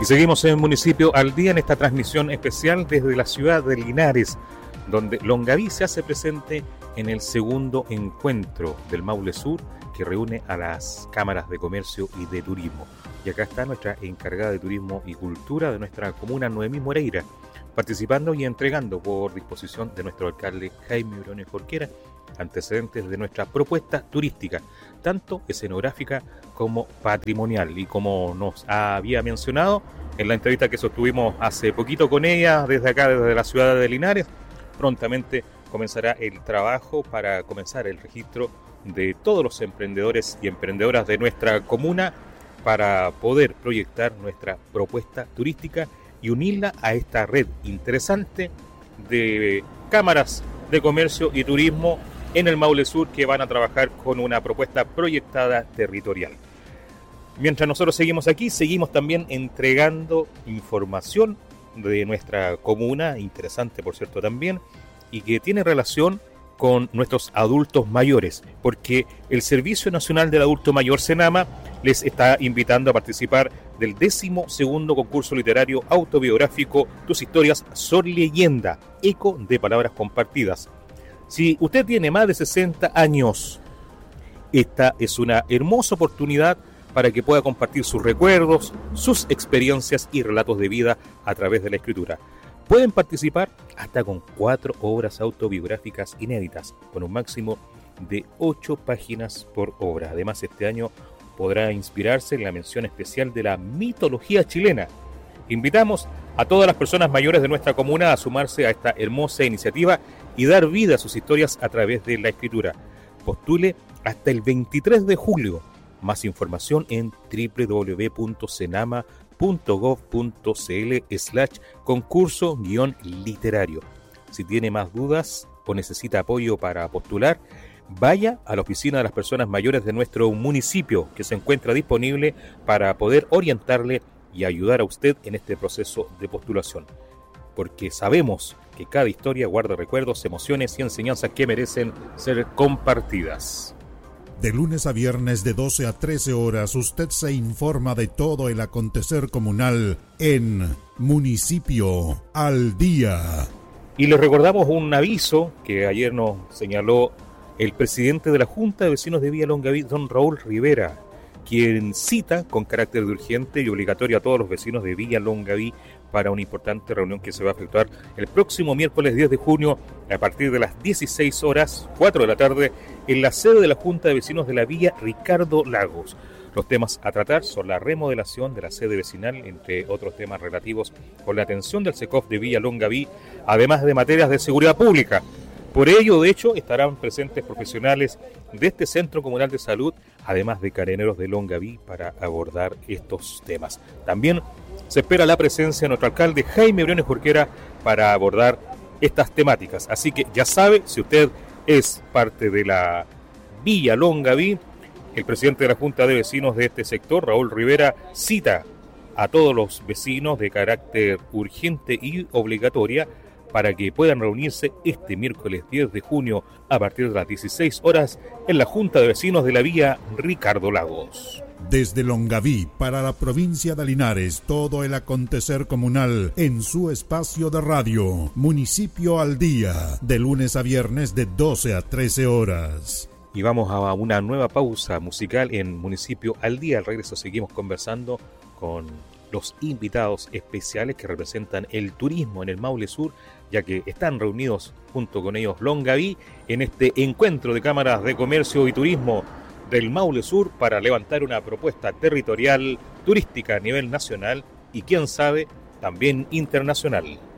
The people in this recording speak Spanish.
Y seguimos en Municipio al Día en esta transmisión especial desde la ciudad de Linares, donde Longaví se hace presente en el segundo encuentro del Maule Sur que reúne a las cámaras de comercio y de turismo. Y acá está nuestra encargada de turismo y cultura de nuestra comuna, Noemí Moreira, participando y entregando por disposición de nuestro alcalde Jaime Briones Jorquera antecedentes de nuestra propuesta turística, tanto escenográfica como patrimonial. Y como nos había mencionado en la entrevista que sostuvimos hace poquito con ella, desde acá, desde la ciudad de Linares, prontamente comenzará el trabajo para comenzar el registro de todos los emprendedores y emprendedoras de nuestra comuna para poder proyectar nuestra propuesta turística y unirla a esta red interesante de cámaras de comercio y turismo en el Maule Sur que van a trabajar con una propuesta proyectada territorial. Mientras nosotros seguimos aquí, seguimos también entregando información de nuestra comuna, interesante por cierto también, y que tiene relación con nuestros adultos mayores, porque el Servicio Nacional del Adulto Mayor, Senama, les está invitando a participar del 12º concurso literario autobiográfico Tus historias son leyenda, eco de palabras compartidas. Si usted tiene más de 60 años, esta es una hermosa oportunidad para que pueda compartir sus recuerdos, sus experiencias y relatos de vida a través de la escritura. Pueden participar hasta con 4 obras autobiográficas inéditas, con un máximo de 8 páginas por obra. Además, este año podrá inspirarse en la mención especial de la mitología chilena. Invitamos a todas las personas mayores de nuestra comuna a sumarse a esta hermosa iniciativa y dar vida a sus historias a través de la escritura. Postule hasta el 23 de julio. Más información en www.senama.gov.cl/concurso-literario. Si tiene más dudas o necesita apoyo para postular, vaya a la oficina de las personas mayores de nuestro municipio, que se encuentra disponible para poder orientarle y ayudar a usted en este proceso de postulación. Porque sabemos que cada historia guarda recuerdos, emociones y enseñanzas que merecen ser compartidas. De lunes a viernes de 12 a 13 horas, usted se informa de todo el acontecer comunal en Municipio al Día. Y les recordamos un aviso que ayer nos señaló el presidente de la Junta de Vecinos de Villa Longaví, don Raúl Rivera, quien cita con carácter de urgente y obligatorio a todos los vecinos de Villa Longaví para una importante reunión que se va a efectuar el próximo miércoles 10 de junio a partir de las 16 horas, 4 de la tarde, en la sede de la Junta de Vecinos de la Villa Ricardo Lagos. Los temas a tratar son la remodelación de la sede vecinal, entre otros temas relativos con la atención del SECOF de Villa Longaví, además de materias de seguridad pública. Por ello, de hecho, estarán presentes profesionales de este Centro Comunal de Salud, además de carabineros de Longaví, para abordar estos temas. También se espera la presencia de nuestro alcalde Jaime Briones Jorquera para abordar estas temáticas. Así que ya sabe, si usted es parte de la Villa Longaví, el presidente de la Junta de Vecinos de este sector, Raúl Rivera, cita a todos los vecinos de carácter urgente y obligatoria para que puedan reunirse este miércoles 10 de junio a partir de las 16 horas en la Junta de Vecinos de la Villa Ricardo Lagos. Desde Longaví para la provincia de Linares, todo el acontecer comunal en su espacio de radio, Municipio al Día, de lunes a viernes de 12 a 13 horas. Y vamos a una nueva pausa musical en Municipio al Día. Al regreso seguimos conversando con los invitados especiales que representan el turismo en el Maule Sur, ya que están reunidos junto con ellos Longaví en este encuentro de cámaras de comercio y turismo del Maule Sur para levantar una propuesta territorial turística a nivel nacional y, quién sabe, también internacional.